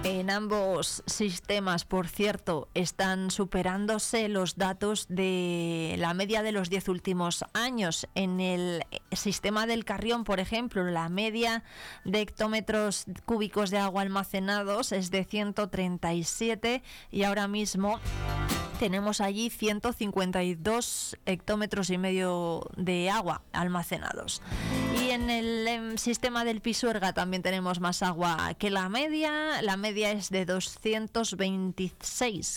En ambos sistemas, por cierto, están superándose los datos de la media de los 10 últimos años. En el sistema del Carrión, por ejemplo, la media de hectómetros cúbicos de agua almacenados es de 137 y ahora mismo tenemos allí 152 hectómetros y medio de agua almacenados. Y en el sistema del Pisuerga también tenemos más agua que la media. La media es de 226